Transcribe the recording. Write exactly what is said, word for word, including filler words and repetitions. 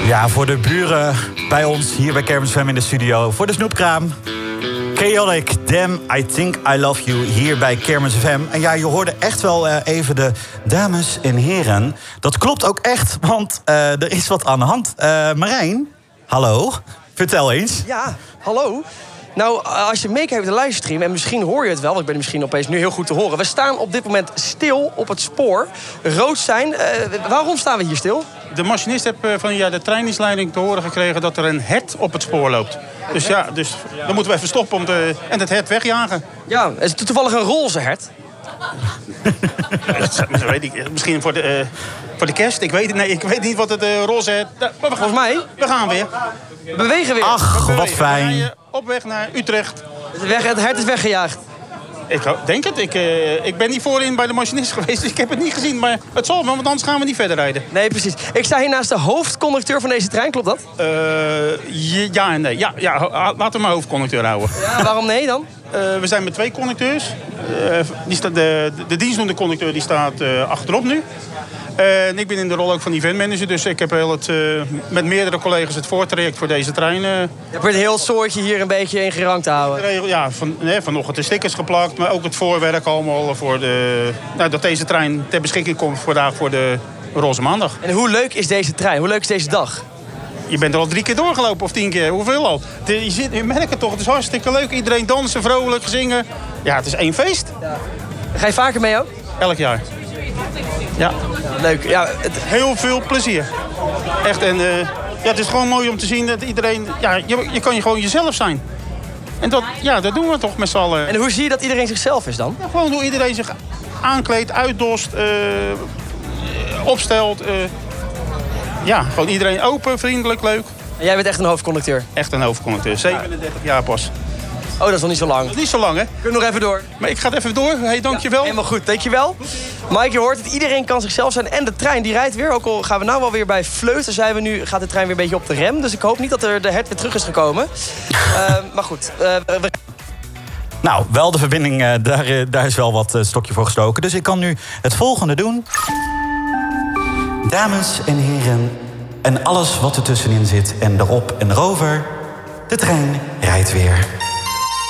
Ja, voor de buren bij ons hier bij Kermis F M in de studio. Voor de snoepkraam. Chaotic, Damn, I Think I Love You hier bij Kermis F M. En ja, je hoorde echt wel uh, even de dames en heren. Dat klopt ook echt, want uh, er is wat aan de hand. Uh, Marijn, hallo, vertel eens. Ja, hallo. Nou, als je meekijkt met de livestream, en misschien hoor je het wel, want ik ben misschien opeens nu heel goed te horen. We staan op dit moment stil op het spoor. Rood zijn. Uh, waarom staan we hier stil? De machinist heeft van ja, de trainingsleiding te horen gekregen dat er een hert op het spoor loopt. Dus ja, dus dan moeten we even stoppen om te, en het hert wegjagen. Ja, is het toevallig een roze hert? Dat weet ik. Misschien voor de, uh, voor de kerst. Ik weet, nee, ik weet niet wat het uh, roze hert... Uh, maar we gaan, Volgens mij. We gaan weer. We bewegen weer. Ach, we bewegen. wat fijn. We op weg naar Utrecht. Het, het hert is weggejaagd. Ik denk het. Ik, uh, ik ben niet voorin bij de machinist geweest, dus ik heb het niet gezien. Maar het zal wel, want anders gaan we niet verder rijden. Nee, precies. Ik sta hier naast de hoofdconducteur van deze trein, klopt dat? Uh, ja en nee. Ja, ja, laten we maar hoofdconducteur houden. Ja, waarom nee dan? Uh, we zijn met twee conducteurs. Uh, die staat, de, de dienstdoende conducteur die staat uh, achterop nu. Uh, en ik ben in de rol ook van eventmanager, dus ik heb heel het, uh, met meerdere collega's het voortraject voor deze trein. Uh, je hebt het heel soortje hier een beetje in gerang te houden. Ja, van, nee, vanochtend de stickers geplakt, maar ook het voorwerk allemaal voor de, nou, dat deze trein ter beschikking komt vandaag voor de Roze Maandag. En hoe leuk is deze trein? Hoe leuk is deze dag? Je bent er al drie keer doorgelopen, of tien keer. Hoeveel al? De, je, zit, je merkt het toch, het is hartstikke leuk. Iedereen dansen, vrolijk, zingen. Ja, het is één feest. Ja. Ga je vaker mee ook? Elk jaar. Ja. Ja, leuk. Ja, het... Heel veel plezier. Echt. En uh, ja, het is gewoon mooi om te zien dat iedereen... Ja, je, je kan je gewoon jezelf zijn. En dat, ja, dat doen we toch met z'n allen. En hoe zie je dat iedereen zichzelf is dan? Ja, gewoon hoe iedereen zich aankleedt, uitdost, uh, opstelt. Uh, ja, gewoon iedereen open, vriendelijk, leuk. En jij bent echt een hoofdconducteur? Echt een hoofdconducteur. zevenendertig jaar pas. Oh, dat is nog niet zo lang. Dat is niet zo lang, hè? Kun je nog even door? Maar ik ga het even door. Hey, dankjewel. Ja, helemaal goed, dankjewel. Mike, je hoort het. Iedereen kan zichzelf zijn. En de trein die rijdt weer. Ook al gaan we nou wel weer bij Vleuten zijn we nu, gaat de trein weer een beetje op de rem. Dus ik hoop niet dat er de hert weer terug is gekomen. uh, maar goed. Uh, we... Nou, wel de verbinding, uh, daar, uh, daar is wel wat uh, stokje voor gestoken. Dus ik kan nu het volgende doen. Dames en heren, en alles wat er tussenin zit en erop en erover. De trein rijdt weer.